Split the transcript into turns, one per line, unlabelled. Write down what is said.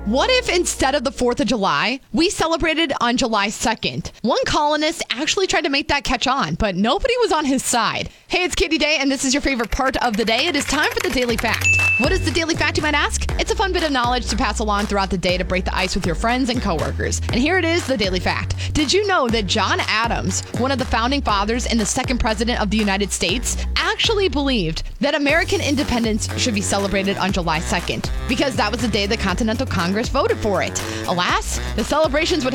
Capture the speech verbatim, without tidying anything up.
What if instead of the fourth of July, we celebrated on July second? One colonist actually tried to make that catch on, but nobody was on his side. Hey, it's Katie Day, and this is your favorite part of the day. It is time for the Daily Fact. What is the Daily Fact, you might ask? It's a fun bit of knowledge to pass along throughout the day to break the ice with your friends and coworkers. And here it is, the Daily Fact. Did you know that John Adams, one of the founding fathers and the second president of the United States, actually believed that American independence should be celebrated on July second because that was the day the Continental Congress voted for it. Alas, the celebrations would